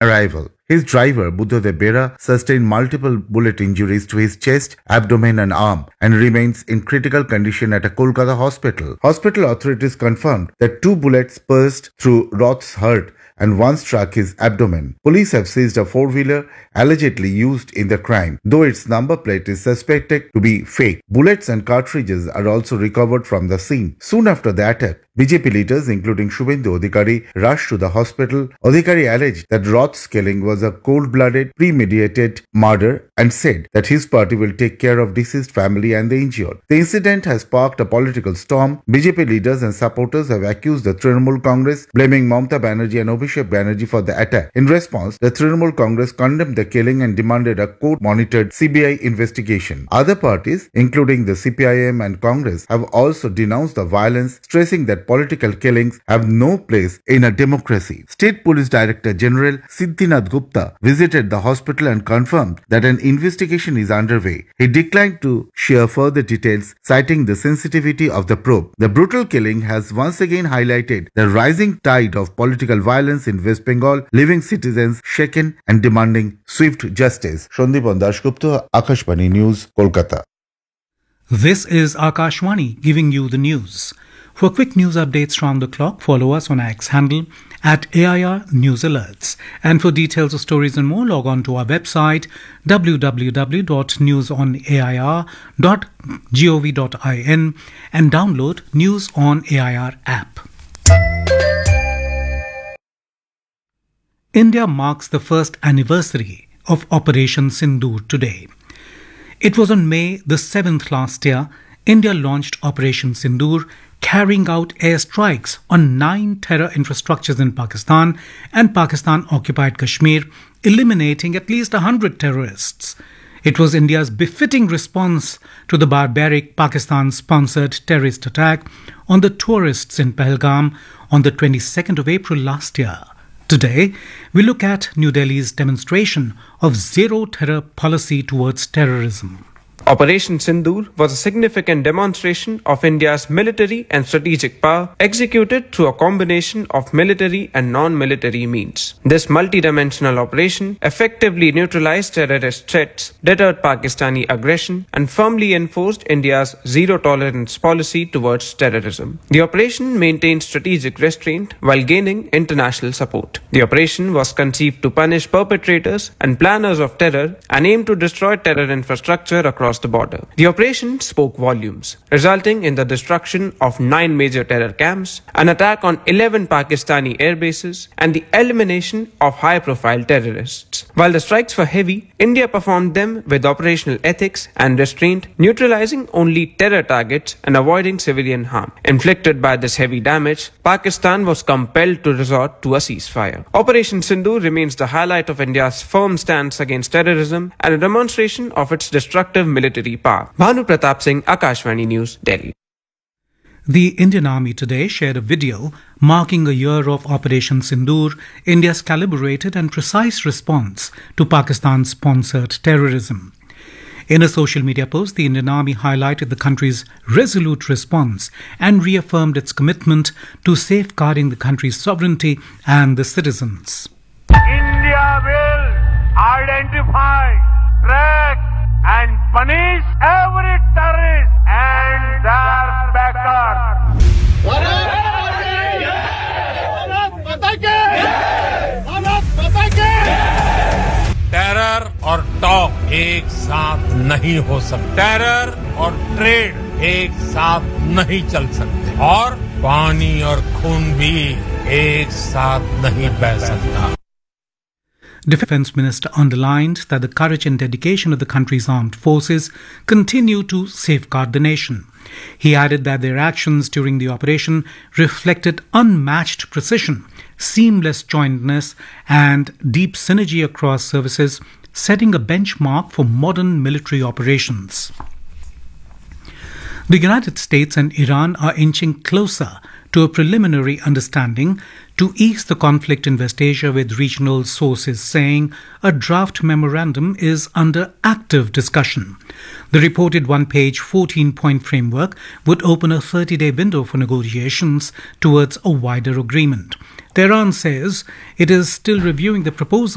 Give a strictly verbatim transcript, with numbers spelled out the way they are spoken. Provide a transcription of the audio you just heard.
arrival. His driver, Buddhadev Bera, sustained multiple bullet injuries to his chest, abdomen and arm and remains in critical condition at a Kolkata hospital. Hospital authorities confirmed that two bullets burst through Roth's heart and one struck his abdomen. Police have seized a four-wheeler allegedly used in the crime, though its number plate is suspected to be fake. Bullets and cartridges are also recovered from the scene. Soon after the attack, B J P leaders including Shubhendu Adhikari rushed to the hospital. Adhikari alleged that Roth's killing was a cold-blooded, premeditated murder and said that his party will take care of deceased family and the injured. The incident has sparked a political storm. B J P leaders and supporters have accused the Trinamool Congress, blaming Mamata Banerjee and Abhishek Banerjee for the attack. In response, the Trinamool Congress condemned the killing and demanded a court-monitored C B I investigation. Other parties, including the C P I M and Congress, have also denounced the violence, stressing that political killings have no place in a democracy. State Police Director General Siddhinath Gupta visited the hospital and confirmed that an investigation is underway. He declined to share further details, citing the sensitivity of the probe. The brutal killing has once again highlighted the rising tide of political violence in West Bengal, leaving citizens shaken and demanding swift justice. Shandipan Dasgupta, Akashvani News, Kolkata. This is Akashvani giving you the news. For quick news updates round the clock, follow us on our X handle at A I R News Alerts. And for details of stories and more, log on to our website w w w dot news on a i r dot gov dot in and download News on A I R app. India marks the first anniversary of Operation Sindoor today. It was on May the seventh last year, India launched Operation Sindoor, carrying out airstrikes on nine terror infrastructures in Pakistan and Pakistan-occupied Kashmir, eliminating at least one hundred terrorists. It was India's befitting response to the barbaric Pakistan-sponsored terrorist attack on the tourists in Pahalgam on the twenty-second of April last year. Today, we look at New Delhi's demonstration of zero-terror policy towards terrorism. Operation Sindoor was a significant demonstration of India's military and strategic power executed through a combination of military and non-military means. This multi-dimensional operation effectively neutralized terrorist threats, deterred Pakistani aggression, and firmly enforced India's zero-tolerance policy towards terrorism. The operation maintained strategic restraint while gaining international support. The operation was conceived to punish perpetrators and planners of terror and aimed to destroy terror infrastructure across the border. The operation spoke volumes, resulting in the destruction of nine major terror camps, an attack on eleven Pakistani air bases, and the elimination of high-profile terrorists. While the strikes were heavy, India performed them with operational ethics and restraint, neutralizing only terror targets and avoiding civilian harm. Inflicted by this heavy damage, Pakistan was compelled to resort to a ceasefire. Operation Sindoor remains the highlight of India's firm stance against terrorism and a demonstration of its destructive military power. Bhanu Pratap Singh, Akashvani News, Delhi. The Indian Army today shared a video marking a year of Operation Sindoor, India's calibrated and precise response to Pakistan-sponsored terrorism. In a social media post, the Indian Army highlighted the country's resolute response and reaffirmed its commitment to safeguarding the country's sovereignty and the citizens. India will identify, track, and punish every terrorist and their backers. Terror और talk एक साथ नहीं हो सकते, terror और trade एक साथ नहीं चल सकते और पानी और खून भी एक साथ नहीं बह सकता. Defence Minister underlined that the courage and dedication of the country's armed forces continue to safeguard the nation. He added that their actions during the operation reflected unmatched precision, seamless jointness, and deep synergy across services, setting a benchmark for modern military operations. The United States and Iran are inching closer to a preliminary understanding to ease the conflict in West Asia, with regional sources saying a draft memorandum is under active discussion. The reported one-page fourteen-point framework would open a thirty-day window for negotiations towards a wider agreement. Tehran says it is still reviewing the proposal